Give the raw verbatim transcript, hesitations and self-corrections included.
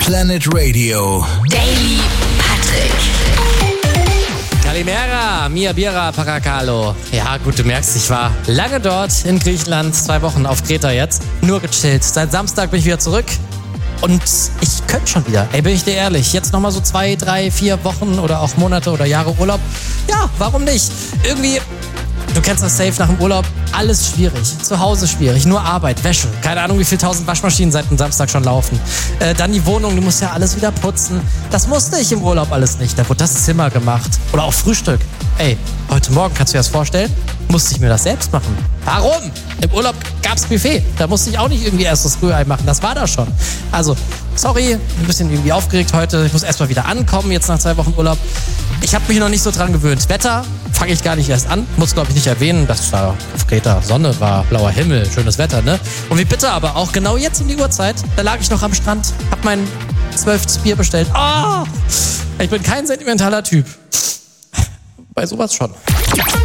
Planet Radio. Daily Patrick. Kalimera, Mia Bira, Paracalo. Ja, gut, du merkst, ich war lange dort in Griechenland, zwei Wochen auf Kreta jetzt. Nur gechillt. Seit Samstag bin ich wieder zurück. Und ich könnte schon wieder. Ey, bin ich dir ehrlich. Jetzt nochmal so zwei, drei, vier Wochen oder auch Monate oder Jahre Urlaub. Ja, warum nicht? Irgendwie, du kennst das safe nach dem Urlaub. Alles schwierig. Zu Hause schwierig. Nur Arbeit, Wäsche. Keine Ahnung, wie viele tausend Waschmaschinen seit dem Samstag schon laufen. Äh, dann die Wohnung. Du musst ja alles wieder putzen. Das musste ich im Urlaub alles nicht. Da wurde das Zimmer gemacht. Oder auch Frühstück. Ey, heute Morgen, kannst du dir das vorstellen? Musste ich mir das selbst machen. Warum? Im Urlaub gab's Buffet. Da musste ich auch nicht irgendwie erst das Rührei machen. Das war da schon. Also, sorry, ein bisschen irgendwie aufgeregt heute. Ich muss erstmal wieder ankommen, jetzt nach zwei Wochen Urlaub. Ich habe mich noch nicht so dran gewöhnt. Wetter fange ich gar nicht erst an. Muss, glaube ich, nicht erwähnen, dass da auf Kreta Sonne war, blauer Himmel, schönes Wetter, ne? Und wie bitte aber auch genau jetzt um die Uhrzeit, da lag ich noch am Strand, hab mein zwölftes Bier bestellt. Oh, ich bin kein sentimentaler Typ. Bei sowas schon.